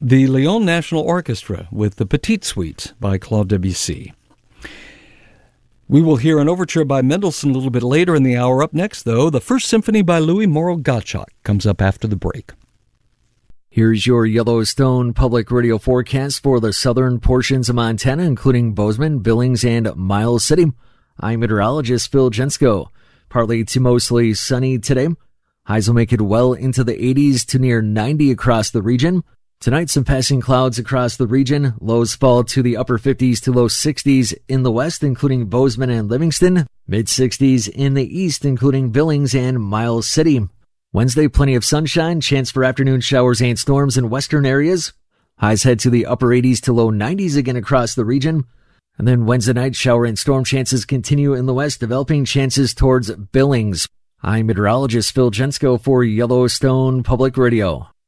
the Lyon National Orchestra with the Petite Suite by Claude Debussy. We will hear an overture by Mendelssohn a little bit later in the hour. Up next, though, the First Symphony by Louis Moreau-Gottschalk comes up after the break. Here's your Yellowstone Public Radio forecast for the southern portions of Montana, including Bozeman, Billings, and Miles City. I'm meteorologist Phil Jensko. Partly to mostly sunny today. Highs will make it well into the 80s to near 90 across the region. Tonight, some passing clouds across the region. Lows fall to the upper 50s to low 60s in the west, including Bozeman and Livingston. Mid-60s in the east, including Billings and Miles City. Wednesday, plenty of sunshine, chance for afternoon showers and storms in western areas. Highs head to the upper 80s to low 90s again across the region. And then Wednesday night, shower and storm chances continue in the west, developing chances towards Billings. I'm meteorologist Phil Jensko for Yellowstone Public Radio.